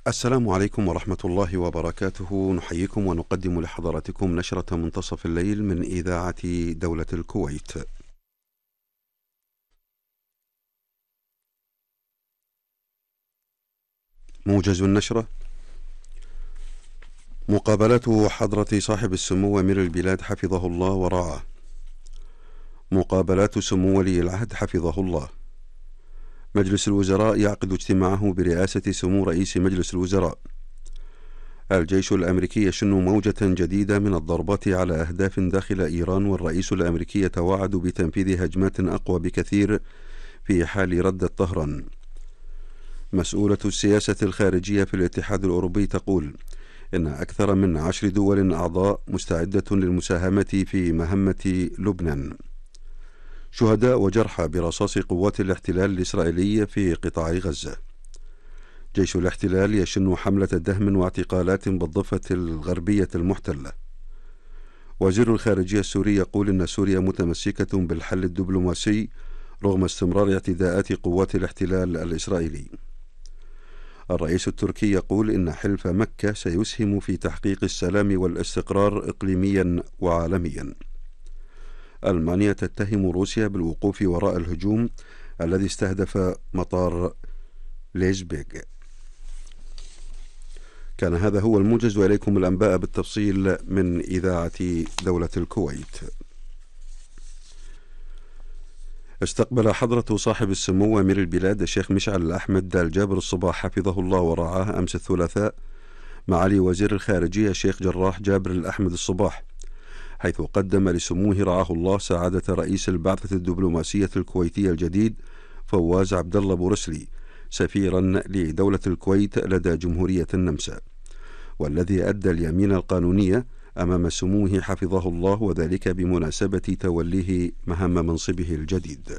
السلام عليكم ورحمة الله وبركاته. نحييكم ونقدم لحضراتكم نشرة منتصف الليل من إذاعة دولة الكويت. موجز النشرة: مقابلات حضرة صاحب السمو أمير البلاد حفظه الله ورعاه. مقابلات سمو ولي العهد حفظه الله. مجلس الوزراء يعقد اجتماعه برئاسة سمو رئيس مجلس الوزراء. الجيش الأمريكي يشن موجة جديدة من الضربات على أهداف داخل إيران، والرئيس الأمريكي يتوعد بتنفيذ هجمات أقوى بكثير في حال ردة طهران. مسؤولة السياسة الخارجية في الاتحاد الأوروبي تقول إن أكثر من 10 دول أعضاء مستعدة للمساهمة في مهمة لبنان. شهداء وجرحى برصاص قوات الاحتلال الإسرائيلي في قطاع غزة. جيش الاحتلال يشن حملة دهم واعتقالات بالضفة الغربية المحتلة. وزير الخارجية السوري يقول إن سوريا متمسكة بالحل الدبلوماسي رغم استمرار اعتداءات قوات الاحتلال الإسرائيلي. الرئيس التركي يقول إن حلف مكة سيسهم في تحقيق السلام والاستقرار إقليميا وعالميا. ألمانيا تتهم روسيا بالوقوف وراء الهجوم الذي استهدف مطار ليزبيغ. كان هذا هو الموجز، وإليكم الأنباء بالتفصيل من إذاعة دولة الكويت. استقبل حضرة صاحب السمو أمير البلاد الشيخ مشعل الأحمد الجابر الصباح حفظه الله ورعاه أمس الثلاثاء معالي وزير الخارجية الشيخ جراح جابر الأحمد الصباح، حيث قدم لسموه رعاه الله سعادة رئيس البعثة الدبلوماسية الكويتية الجديد فواز عبد الله بورسلي سفيرا لدولة الكويت لدى جمهورية النمسا، والذي أدى اليمين القانونية أمام سموه حفظه الله، وذلك بمناسبة توليه مهام منصبه الجديد.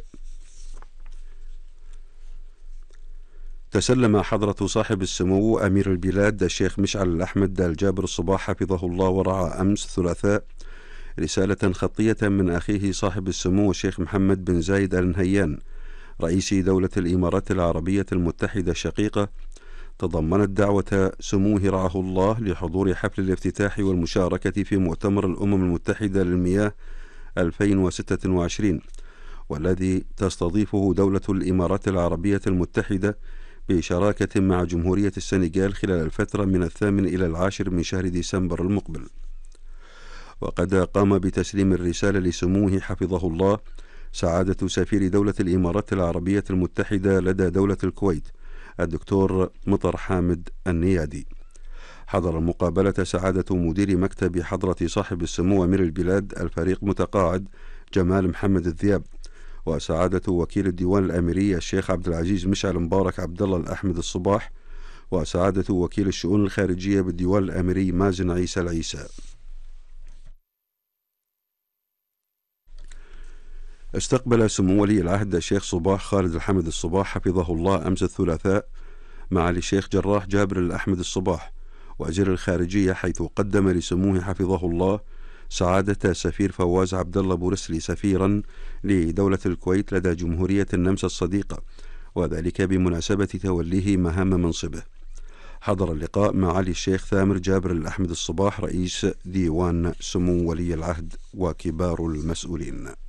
تسلم حضرة صاحب السمو أمير البلاد الشيخ مشعل الأحمد الجابر الصباح حفظه الله ورعاه أمس الثلاثاء رسالة خطية من أخيه صاحب السمو الشيخ محمد بن زايد آل نهيان رئيس دولة الإمارات العربية المتحدة الشقيقة، تضمنت دعوة سموه رعاه الله لحضور حفل الافتتاح والمشاركة في مؤتمر الأمم المتحدة للمياه 2026، والذي تستضيفه دولة الإمارات العربية المتحدة بشراكة مع جمهورية السنغال خلال الفترة من 8 إلى 10 من شهر ديسمبر المقبل. وقد قام بتسليم الرسالة لسموه حفظه الله سعادة سفير دولة الإمارات العربية المتحدة لدى دولة الكويت الدكتور مطر حامد النيادي. حضر المقابلة سعادة مدير مكتب حضرة صاحب السمو أمير البلاد الفريق متقاعد جمال محمد الذياب، وسعادة وكيل الديوان الأميري الشيخ عبد العزيز مشعل مبارك عبد الله الأحمد الصباح، وسعادة وكيل الشؤون الخارجية بالديوان الأميري مازن عيسى العيسى. استقبل سمو ولي العهد الشيخ صباح خالد الحمد الصباح حفظه الله أمس الثلاثاء معالي الشيخ جراح جابر الأحمد الصباح وزير الخارجية، حيث قدم لسموه حفظه الله سعادة سفير فواز عبد الله بورسلي سفيرا لدولة الكويت لدى جمهورية النمسا الصديقة، وذلك بمناسبة توليه مهام منصبه. حضر اللقاء معالي الشيخ ثامر جابر الأحمد الصباح رئيس ديوان سمو ولي العهد وكبار المسؤولين.